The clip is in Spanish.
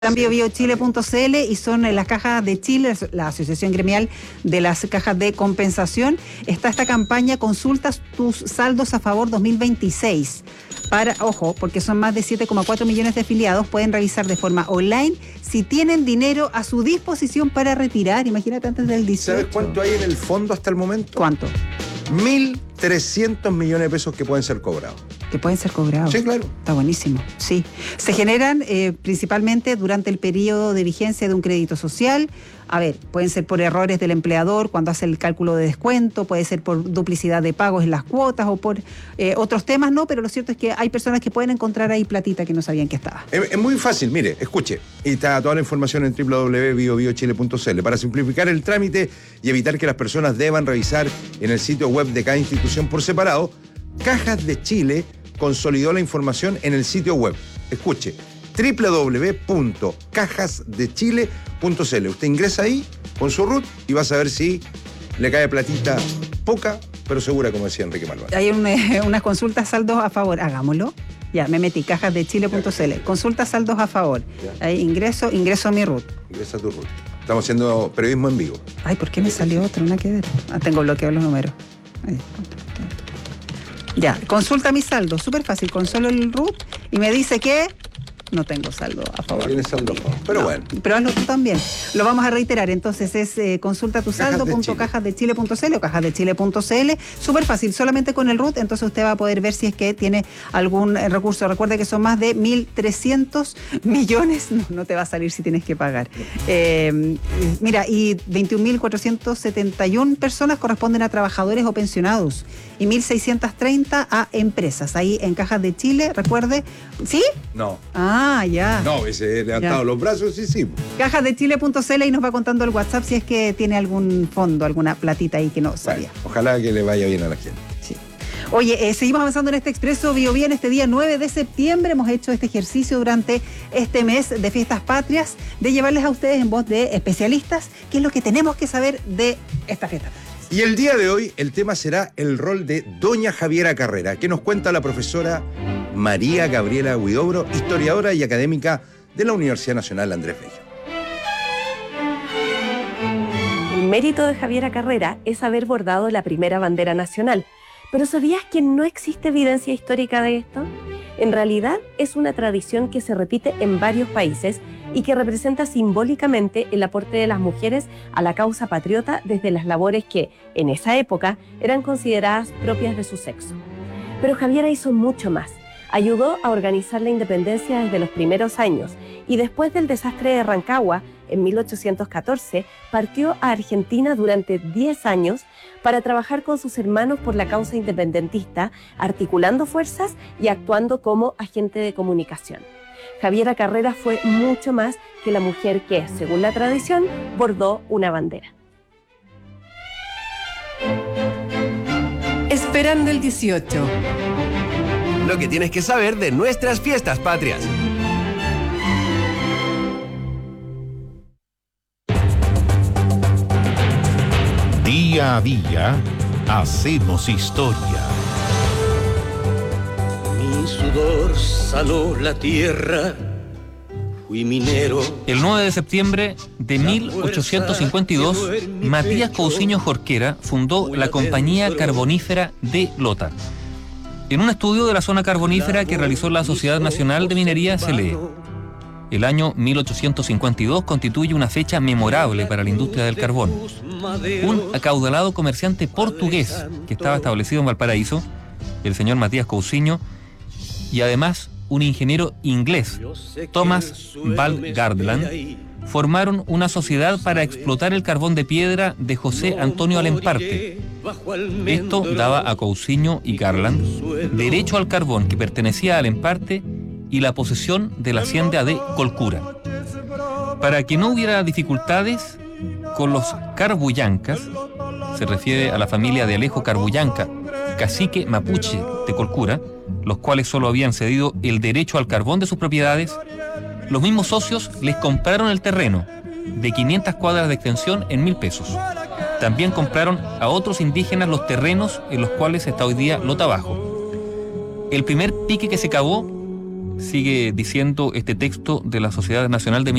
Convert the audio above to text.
biobiochile.cl y son las cajas de Chile, la Asociación Gremial de las Cajas de Compensación. Está esta campaña Consultas tus saldos a favor 2026. Ojo, porque son más de 7,4 millones de afiliados, pueden revisar de forma online si tienen dinero a su disposición para retirar. Imagínate antes del 18. ¿Sabes cuánto hay en el fondo hasta el momento? ¿Cuánto? 1.300 millones de pesos que pueden ser cobrados. Que pueden ser cobrados. Sí, claro. Está buenísimo, sí. Se generan principalmente durante el periodo de vigencia de un crédito social. A ver, pueden ser por errores del empleador cuando hace el cálculo de descuento, puede ser por duplicidad de pagos en las cuotas o por otros temas, ¿no? Pero lo cierto es que hay personas que pueden encontrar ahí platita que no sabían que estaba. Es muy fácil, mire, escuche. Y está toda la información en www.biobiochile.cl. Para simplificar el trámite y evitar que las personas deban revisar en el sitio web de cada institución por separado, Cajas de Chile consolidó la información en el sitio web. Escuche, www.cajasdechile.cl. Usted ingresa ahí con su RUT y va a saber si le cae platita poca, pero segura, como decía Enrique Malván. Hay unas consultas saldos a favor. Hagámoslo. Ya, me metí, cajasdechile.cl. Consultas saldos a favor. Ya. Ahí ingreso a mi RUT. Ingresa tu RUT. Estamos haciendo periodismo en vivo. Ay, ¿por qué me salió otro? Nada que ver. Tengo bloqueados los números. Ahí. Ya, consulta mi saldo, súper fácil, con solo el RUT y me dice que no tengo saldo a favor. Tienes saldo a favor, pero no, bueno. Pero hazlo tú también. Lo vamos a reiterar, entonces es consulta tu saldo.cajasdechile.cl o cajasdechile.cl. Súper fácil, solamente con el RUT, entonces usted va a poder ver si es que tiene algún recurso. Recuerde que son más de 1.300 millones, no te va a salir si tienes que pagar. Mira, y 21.471 personas corresponden a trabajadores o pensionados y 1.630 a empresas. Ahí en Cajas de Chile, recuerde, ¿sí? No. Ah, ya. No, ese levantado los brazos, sí. Cajasdechile.cl y nos va contando el WhatsApp si es que tiene algún fondo, alguna platita ahí que no sabía. Bueno, ojalá que le vaya bien a la gente. Sí. Oye, seguimos avanzando en este Expreso Biobío en este día 9 de septiembre. Hemos hecho este ejercicio durante este mes de Fiestas Patrias de llevarles a ustedes en voz de especialistas qué es lo que tenemos que saber de esta fiesta. Y el día de hoy el tema será el rol de doña Javiera Carrera, que nos cuenta la profesora María Gabriela Huidobro, historiadora y académica de la Universidad Nacional Andrés Bello. El mérito de Javiera Carrera es haber bordado la primera bandera nacional. ¿Pero sabías que no existe evidencia histórica de esto? En realidad es una tradición que se repite en varios países y que representa simbólicamente el aporte de las mujeres a la causa patriota desde las labores que, en esa época, eran consideradas propias de su sexo. Pero Javiera hizo mucho más. Ayudó a organizar la independencia desde los primeros años y después del desastre de Rancagua, en 1814, partió a Argentina durante 10 años para trabajar con sus hermanos por la causa independentista, articulando fuerzas y actuando como agente de comunicación. Javiera Carrera fue mucho más que la mujer que, según la tradición, bordó una bandera. Esperando el 18. Lo que tienes que saber de nuestras fiestas patrias. Día a día, hacemos historia. Mi sudor saló la tierra, fui minero. El 9 de septiembre de 1852, Matías Cousiño Jorquera fundó la Compañía Carbonífera de Lota. En un estudio de la zona carbonífera que realizó la Sociedad Nacional de Minería se lee: el año 1852 constituye una fecha memorable para la industria del carbón. Un acaudalado comerciante portugués que estaba establecido en Valparaíso, el señor Matías Cousiño, y además un ingeniero inglés, Thomas Val-Gardland, formaron una sociedad para explotar el carbón de piedra de José Antonio Alemparte. Esto daba a Cousiño y Garland derecho al carbón que pertenecía a Alemparte y la posesión de la hacienda de Colcura. Para que no hubiera dificultades con los Carbullancas, se refiere a la familia de Alejo Carbullanca, cacique mapuche de Colcura, los cuales solo habían cedido el derecho al carbón de sus propiedades, los mismos socios les compraron el terreno de 500 cuadras de extensión en 1.000 pesos. También compraron a otros indígenas los terrenos en los cuales está hoy día Lota Bajo. El primer pique que se cavó sigue diciendo este texto de la Sociedad Nacional de